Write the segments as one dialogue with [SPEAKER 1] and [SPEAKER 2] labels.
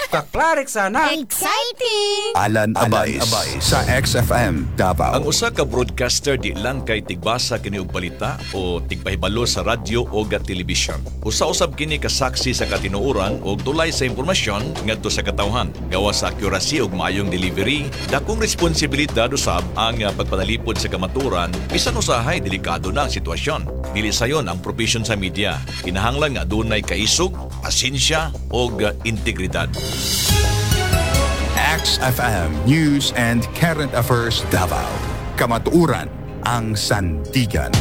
[SPEAKER 1] Kaklarik sana.
[SPEAKER 2] Exciting!
[SPEAKER 3] Alan Abays sa XFM Davao.
[SPEAKER 4] Ang usa ka broadcaster di lang kay tigbasa kini og balita o tigpahibalo sa radyo o telebisyon. Usa-usab kini kasaksi sa katinuoran o tulay sa impormasyon ngadto sa katawhan. Gawa sa accuracy ug maayong delivery, dakong responsibilidad usab ang pagpanalipod sa kamaturan bisan usahay delikado na ang sitwasyon. Dili sayon ang profesyon sa media. Kinahanglan nga adunay kaisog, pasensya ug integridad.
[SPEAKER 3] XFM News and Current Affairs Davao. Kamatuuran ang sandigan.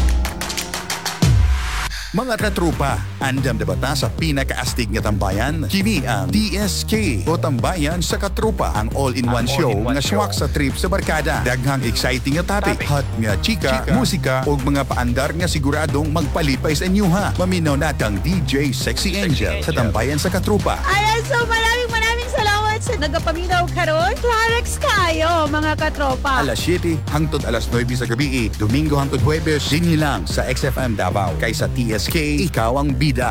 [SPEAKER 3] Mga katropa, andam na bata sa pinakaastig nga tambayan? Kini ang DSK o Tambayan sa Katropa, ang all-in-one show nga swak sa trip sa barkada. Daghang exciting nga topic, hot nga chika, musika o mga paandar nga siguradong magpalipay sa inyo ha. Maminaw natang DJ Sexy Angel sa Tambayan sa Katropa.
[SPEAKER 2] Ayan, so maraming salamat sa nagapaminaw karon. Clarex kayo, mga katropa.
[SPEAKER 3] Alas 7 hangtod alas 9 sa gabi, Domingo hangtod Huwebes, dinhi lang sa XFM Davao. Kaysa TSK, ikaw ang bida.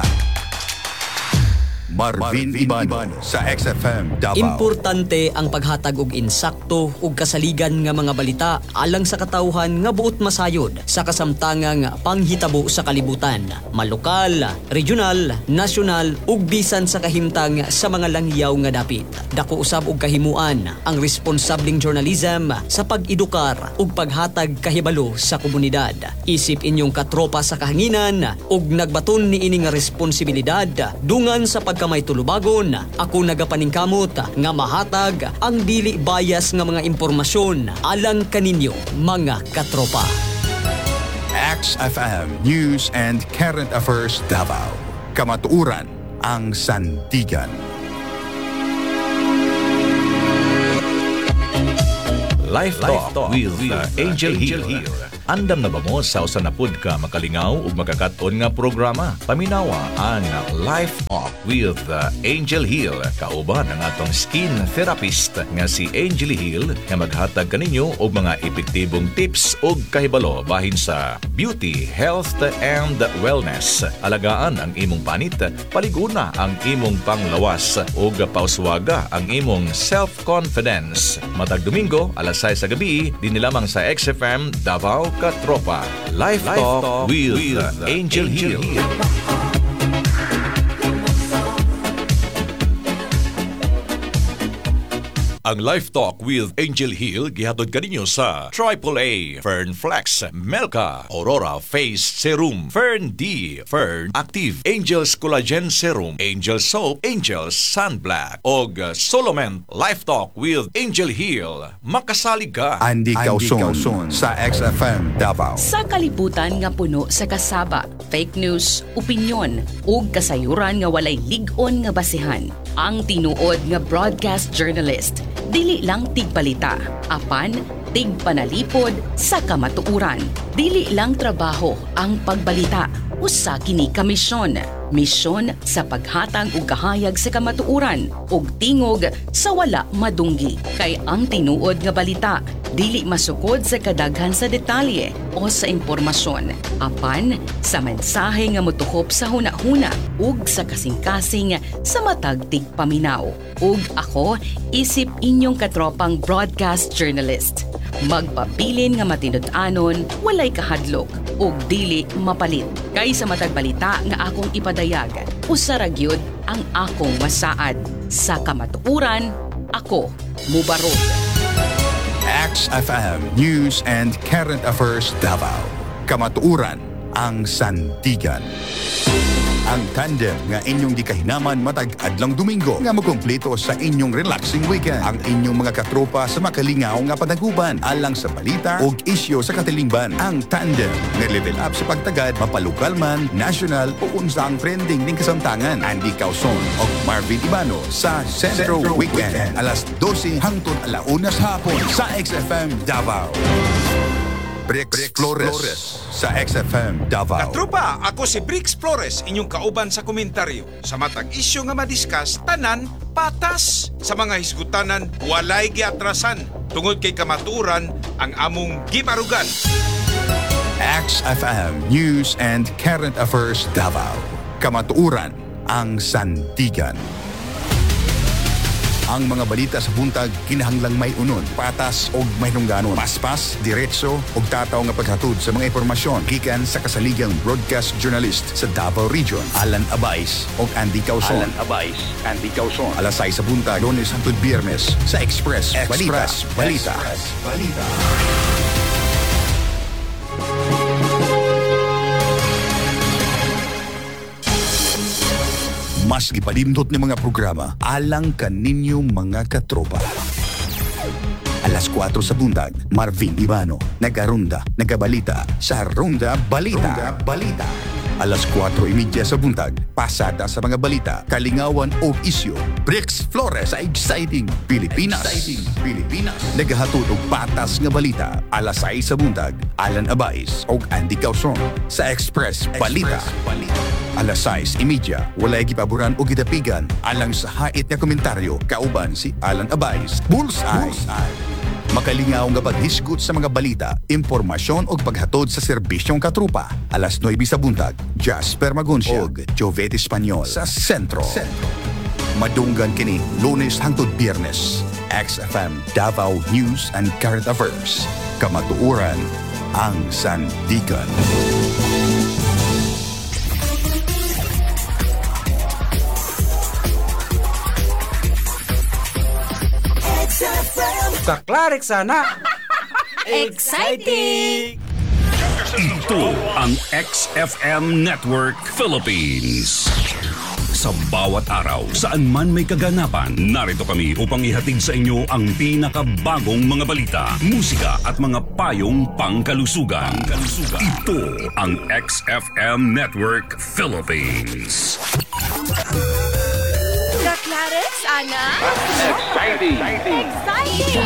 [SPEAKER 3] Marvin Iban sa XFM Davao.
[SPEAKER 5] Importante ang paghatag og insakto ug kasaligan nga mga balita alang sa katawhan nga buot masayod sa kasamtangang panghitabo sa kalibutan, malokal, regional, nasyonal ug bisan sa kahimtang sa mga langyaw nga dapit. Dako usab og kahimuan ang responsableng journalism sa pag-edukar ug paghatag kahibalo sa komunidad. Isip inyong katropa sa kahanginan ug nagbaton ni ining responsibilidad dungan sa may tulubagon, ako nagapaningkamot nga mahatag ang dili bias nga mga impormasyon alang kaninyo, mga katropa.
[SPEAKER 3] XFM News and Current Affairs Davao. Kamatuuran ang sandigan.
[SPEAKER 4] Life Talk with Angel Hill. Andam na ba mo sa usa na pud ka makalingaw ug magakaton nga programa? Paminawa ang Life Talk with Angel Hill. Kauban ang atong skin therapist nga si Angel Hill nga maghatag kaninyo og mga epektibong tips ug kahibalo bahin sa beauty, health and wellness. Alagaan ang imong panit, paliguna ang imong panglawas ug pauswaga ang imong self-confidence. Matag Domingo alas 6 sa gabi dinhi lamang sa XFM Davao Katropa. Life Talk with Angel Hill. Ang Life Talk with Angel Hill gihatod kaninyo sa AAA, Fern Flex, Melka, Aurora Face Serum, Fern D, Fern Active, Angel's Collagen Serum, Angel Soap, Angel Sunblock, og Solomon. Life Talk with Angel Hill. Makasalig ka.
[SPEAKER 3] Andy Causon sa XFM Davao.
[SPEAKER 6] Sa kalibutan nga puno sa kasaba, fake news, opinyon, ug kasayuran nga walay lig-on nga basihan, ang tinuod nga broadcast journalist dili lang tigbalita, apan tigpanalipod sa kamatuuran. Dili lang trabaho ang pagbalita, usa kini ka misyon. Misyon sa paghatag og kahayag sa kamatuuran ug tingog sa wala madunggi. Kay ang tinuod nga balita dili masukod sa kadaghan sa detalye o sa impormasyon, apan sa mensahe nga motuhop sa hunahuna ug sa kasing-kasing sa matag tigpaminaw. Ug ako, isip inyong katropang broadcast journalist. Magpabilin nga matinud-anon, walay kahadlok ug dili mapalit. Kay sa matag balita nga akong ipadayag, usa ra gyud ang akong masaad. Sa kamatuuran, ako mubarog.
[SPEAKER 3] XFM News and Current Affairs Davao. Kamatuuran ang sandigan. Ang tandem nga inyong di kahinaman matag adlang Domingo nga makumpleto sa inyong relaxing weekend. Ang inyong mga katropa sa makalingaw nga panaguban alang sa balita o isyo sa katilingban. Ang tandem nga level up sa pagtagad, mapalokal man, national o unsa ang trending ning kasamtangan. Andy Causon o Marvin Ibano sa Centro Weekend. Alas 12 hangtod alauna sa hapon sa XFM Davao. Brix Flores sa XFM Davao.
[SPEAKER 1] Katropa, ako si Brix Flores, inyong kauban sa komentaryo. Sa matag isyu nga madiskas, tanan, patas. Sa mga hisgutanan, walay giatrasan. Tungod kay kamaturan, ang among gibarugan.
[SPEAKER 3] XFM News and Current Affairs Davao. Kamatuuran ang sandigan. Ang mga balita sa buntag kinahanglang may unon, patas og may nungganon. Paspas, diretso ug tataw nga paghatod sa mga impormasyon gikan sa kasaligang broadcast journalist sa Davao Region, Alan Abais ug Andy Causon. Alas 6 sa buntag, Lunes hangtod Biyernes sa Express Balita. Mas gipadimdot ni mga programa alang kaninyo mga katropa. Alas 4 sa buntag, Marvin Ibano, nagabalita sa Ronda Balita. Alas 4:30 sa buntag, pasada sa mga balita, kalingawan o isyu. Brix Flores sa Exciting Pilipinas. Nagahatod og patas nga balita. Alas 6 sa buntag, Alan Abais o Andy Causon sa Express Balita. Alas 6:30, walay gipaboran o gidapigan alang sa hait nga komentaryo kauban si Alan Abais. Bullseye. Makalingaw nga paghisgot sa mga balita, impormasyon o paghatod sa serbisyong katrupa. Alas 9 sa buntag, Jasper Magoncia o Jovet Espanyol sa Sentro. Madunggan kini Lunes hangtod Biyernes. XFM Davao News and Current Affairs. Kamatuoran ang Sandigan.
[SPEAKER 7] Kaklarik sana.
[SPEAKER 2] Exciting!
[SPEAKER 8] Ito ang XFM Network Philippines. Sa bawat araw, saan man may kaganapan, narito kami upang ihatid sa inyo ang pinakabagong mga balita, musika at mga payong pangkalusugan. Ito ang XFM Network Philippines.
[SPEAKER 2] Kaklarex, Ana?
[SPEAKER 7] Exciting.
[SPEAKER 2] Exciting!